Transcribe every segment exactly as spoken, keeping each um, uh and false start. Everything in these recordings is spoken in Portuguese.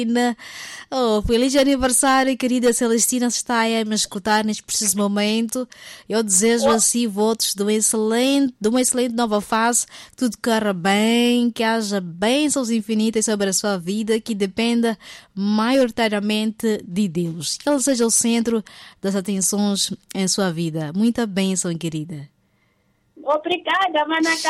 Oh, feliz aniversário, querida Celestina, se está aí a me escutar neste preciso momento. Eu desejo assim votos de, um excelente, de uma excelente nova fase, que tudo corra bem, que haja bênçãos infinitas sobre a sua vida, que dependa maioritariamente de Deus. Que Ele seja o centro das atenções em sua vida. Muita bênção, querida. Obrigada, Manacá.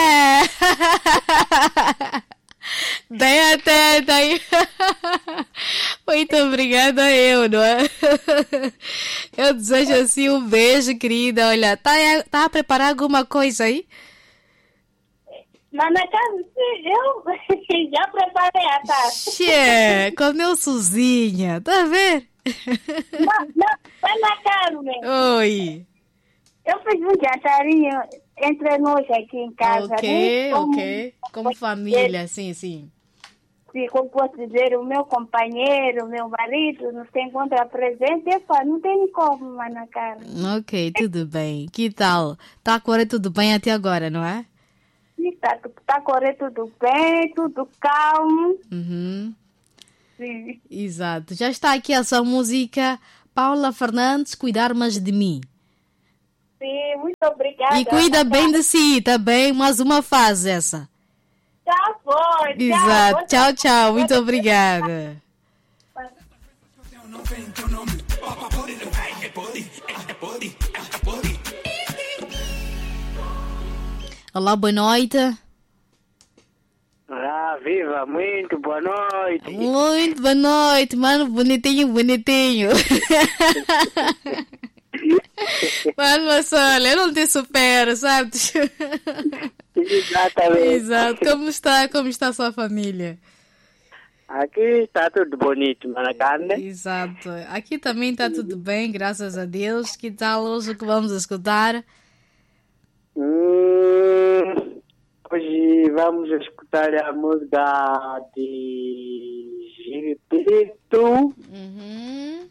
Daí até, daí. Muito obrigada eu, não é? Eu desejo assim um beijo, querida. Olha, tá, tá a preparar alguma coisa aí? Manacá, eu já preparei a taça. Xê, comeu sozinha, tá a ver? Não, não, Ana Carmen. Oi. Eu fiz um jantarinho entre nós aqui em casa. Ok, né? Como, ok. Como família, sim, sim. Sim, como posso dizer, o meu companheiro, o meu marido, não se encontra presente. Eu falo, não tem como, Ana Carmen. Ok, tudo bem. Que tal? Tá a correr tudo bem até agora, não é? Está tá correndo tudo bem, tudo calmo. Uhum. Sim. Exato. Já está aqui a sua música, Paula Fernandes, Cuidar Mais de Mim. Sim, muito obrigada. E cuida Ana bem de si, tá bem? Mais uma fase essa. Já foi. Exato. Tchau, tchau. Muito obrigada. Olá, boa noite. Ah, viva, muito boa noite. Muito boa noite, mano, bonitinho, bonitinho. Mano, mas olha, eu não te supero, sabes? Exatamente. Exato. Como está, como está a sua família? Aqui está tudo bonito, Manacane. Exato. Aqui também está tudo bem, graças a Deus. Que tal hoje o que vamos escutar? Hum, hoje vamos escutar a música de Gilberto. Uhum.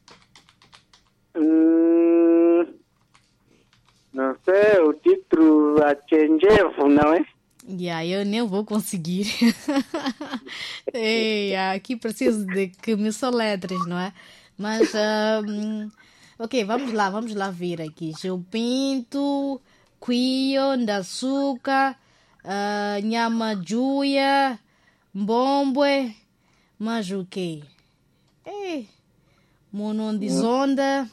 Hum, não sei, o título é Changevo, não é? Yeah, eu nem vou conseguir. Ei, aqui preciso de que me soletres, não é? Mas, um, ok, vamos lá, vamos lá ver aqui. Gil Pinto, Quio, Ndasuka, uh, Nhama Juia, Mbombwe, mas o quê? Ei, Monondizonda,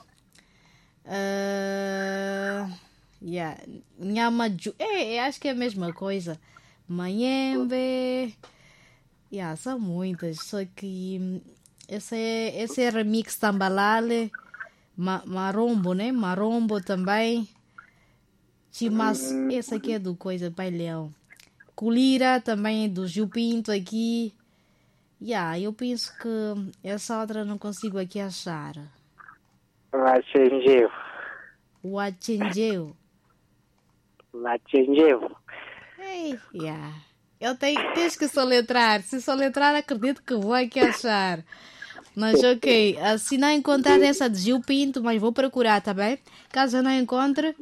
uh, yeah, Nhama Juia, ei, acho que é a mesma coisa. Mayembe, yeah, são muitas, só que hum, esse é, esse é remix Tambalale, Ma, Marombo, né? Marombo também. Chimas, esse aqui é do Coisa Pai Leão. Culira também do Gil Pinto aqui. Yeah, eu penso que essa outra não consigo aqui achar. La Changevo. O Achenjeu. La Changevo. Ei, yeah. Eu tenho, tens que soletrar. Se soletrar, acredito que vou aqui achar. Mas ok, se não encontrar essa de Gil Pinto, mas vou procurar, tá bem? Caso eu não encontre...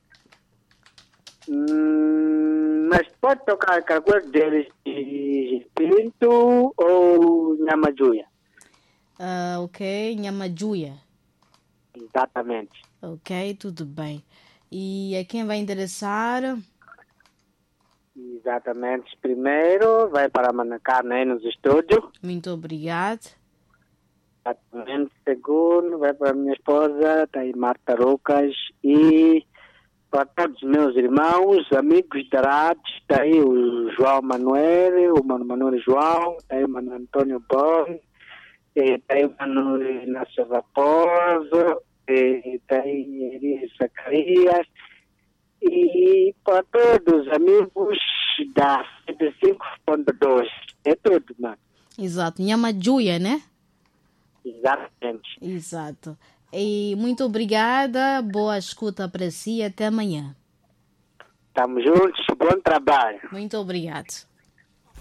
Hum, mas pode tocar qualquer coisa deles de Pinto ou Nhamajuia. Uh, ok, Nhamajuia. Exatamente. Ok, tudo bem. E a quem vai endereçar? Exatamente. Primeiro vai para Manacana aí nos estúdios. Muito obrigado. Exatamente. Segundo vai para minha esposa, tá aí Marta Rocas, e para todos os meus irmãos, amigos da rádio, está aí o João Manuel, o Mano Manuel João, está aí o Mano Antônio Bon, está aí o Mano Inácio Raposo, está aí Elias Zacarias, e para todos os amigos da setenta e cinco ponto dois. É tudo, mano. Exato, Nhamajuia, né? Exatamente. Exato. E muito obrigada, boa escuta para si, até amanhã. Estamos juntos, bom trabalho. Muito obrigado.